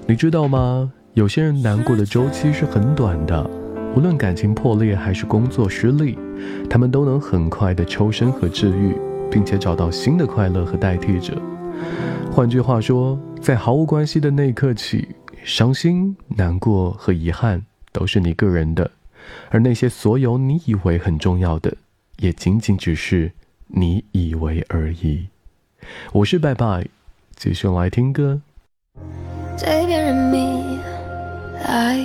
你知道吗？有些人难过的周期是很短的，无论感情破裂还是工作失利，他们都能很快的抽身和治愈，并且找到新的快乐和代替者。换句话说，在毫无关系的那一刻起，伤心、难过和遗憾都是你个人的，而那些所有你以为很重要的，也仅仅只是你以为而已。我是拜拜，继续来听歌。 对别人迷来